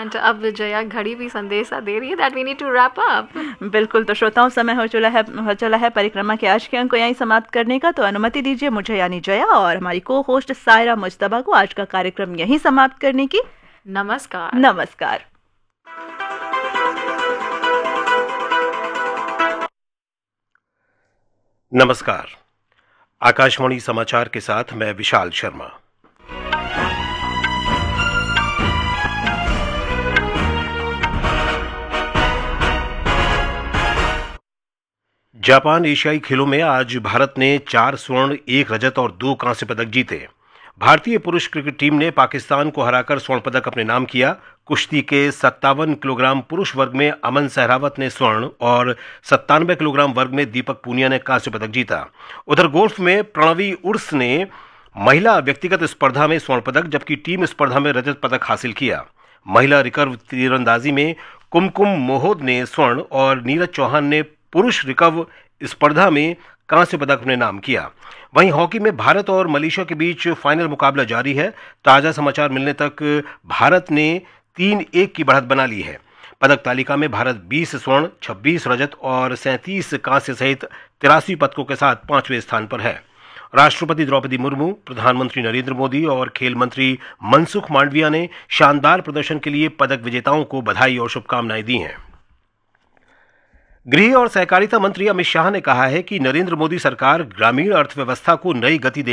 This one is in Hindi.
एंड अब जया घड़ी भी संदेशा दे रही है that we need to wrap up. बिल्कुल, तो श्रोताओं समय हो चला है परिक्रमा के आज के अंक को यहीं समाप्त करने का। तो अनुमति दीजिए मुझे यानी जया और हमारी को होस्ट सायरा मुज्तबा को आज का कार्यक्रम यहीं समाप्त करने की। नमस्कार। नमस्कार। नमस्कार। आकाशवाणी समाचार के साथ मैं विशाल शर्मा। जापान एशियाई खेलों में आज भारत ने 4 स्वर्ण, 1 रजत और 2 कांस्य पदक जीते। भारतीय पुरुष क्रिकेट टीम ने पाकिस्तान को हराकर स्वर्ण पदक अपने नाम किया। कुश्ती के 57 किलोग्राम पुरुष वर्ग में अमन सहरावत ने स्वर्ण और 97 किलोग्राम वर्ग में दीपक पूनिया ने कांस्य पदक जीता। उधर गोल्फ में प्रणवी उर्स ने महिला व्यक्तिगत स्पर्धा में स्वर्ण पदक जबकि टीम स्पर्धा में रजत पदक हासिल किया। महिला रिकर्व तीरंदाजी में कुमकुम मोहोद ने स्वर्ण और नीरज चौहान ने पुरुष रिकर्व स्पर्धा में कांस्य पदक अपने नाम किया। वहीं हॉकी में भारत और मलेशिया के बीच फाइनल मुकाबला जारी है। ताजा समाचार मिलने तक भारत ने 3-1 की बढ़त बना ली है। पदक तालिका में भारत 20 स्वर्ण, 26 रजत और 37 कांस्य सहित 83 पदकों के साथ 5वें स्थान पर है। राष्ट्रपति द्रौपदी मुर्मू, प्रधानमंत्री नरेंद्र मोदी और खेल मंत्री मनसुख मांडविया ने शानदार प्रदर्शन के लिए पदक विजेताओं को बधाई और शुभकामनाएं दी हैं। गृह और सहकारिता मंत्री अमित शाह ने कहा है कि नरेंद्र मोदी सरकार ग्रामीण अर्थव्यवस्था को नई गति